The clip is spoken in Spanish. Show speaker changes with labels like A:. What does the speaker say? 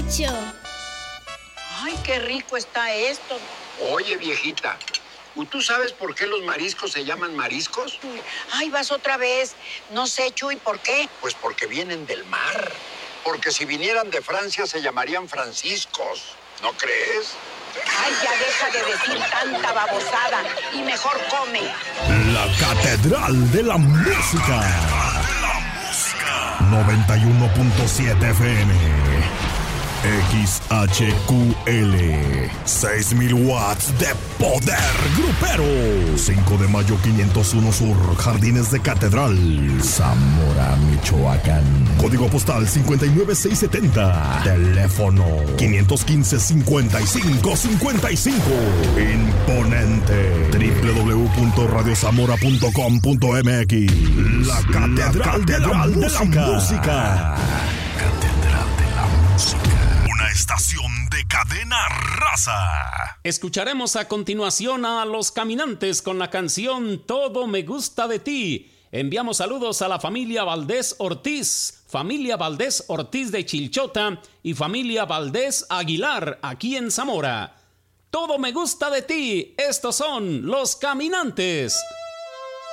A: mucho.
B: Ay, qué rico está esto.
C: Oye, viejita, ¿tú sabes por qué los mariscos se llaman mariscos?
B: Ay, vas otra vez. No sé, Chuy, ¿por qué?
C: Pues porque vienen del mar. Porque si vinieran de Francia se llamarían franciscos. ¿No crees?
B: Ay, ya deja de decir tanta babosada y mejor come.
D: La Catedral de la Música. 91.7 FM. XHQL 6,000 watts de poder grupero. 5 de mayo 501 Sur, Jardines de Catedral, Zamora, Michoacán. Código postal 59670. Teléfono 515-5555. Imponente. www.radiozamora.com.mx. La Catedral de la Música. Estación de Cadena Raza.
E: Escucharemos a continuación a Los Caminantes con la canción Todo me gusta de ti. Enviamos saludos a la familia Valdés Ortiz de Chilchota y familia Valdés Aguilar aquí en Zamora. Todo me gusta de ti. Estos son Los Caminantes.